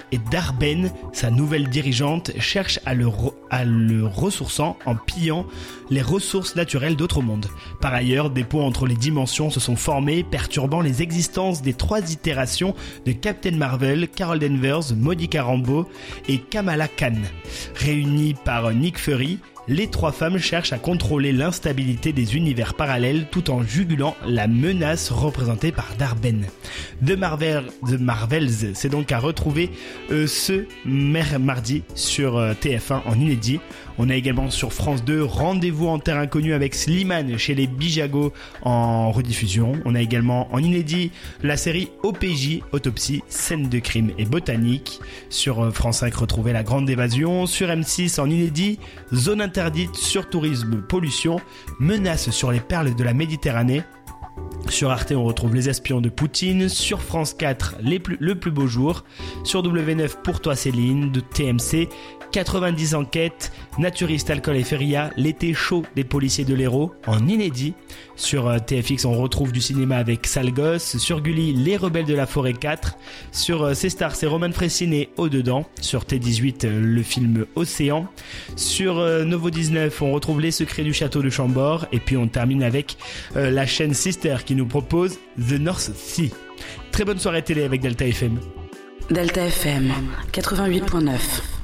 et Darben, sa nouvelle dirigeante, cherche à le ressourçant en pillant les ressources naturelles d'autres mondes. Par ailleurs, des ponts entre les dimensions se sont formés, perturbant les existences des 3 itérations de Captain Marvel, Carol Danvers, Monica Rambeau et Kamala Khan. Réunies par Nick Fury, les 3 femmes cherchent à contrôler l'instabilité des univers parallèles tout en jugulant la menace représentée par Darben. The Marvels, c'est donc à retrouver ce mardi sur TF1 en inédit. On a également sur France 2 Rendez-vous en Terre Inconnue avec Slimane chez les Bijago en rediffusion. On a également en inédit la série OPJ, Autopsie, scène de crime et botanique. Sur France 5, retrouvez La Grande Évasion. Sur M6 en inédit, Zone interdite, sur tourisme, pollution, menace sur les perles de la Méditerranée. Sur Arte, on retrouve Les Espions de Poutine. Sur France 4, Le plus beau jour. Sur W9, Pour toi Céline de TMC. 90 enquêtes, Naturiste, Alcool et Feria, L'été chaud des policiers de l'Hérault en inédit. Sur TFX, on retrouve du cinéma avec Sale Gosse. Sur Gulli, Les Rebelles de la Forêt 4. Sur C-Star, c'est Roman Frécine et Au-dedans. Sur T18, le film Océan. Sur Novo 19, on retrouve Les Secrets du Château de Chambord. Et puis on termine avec la chaîne Sister qui nous propose The North Sea. Très bonne soirée télé avec Delta FM. Delta FM 88.9.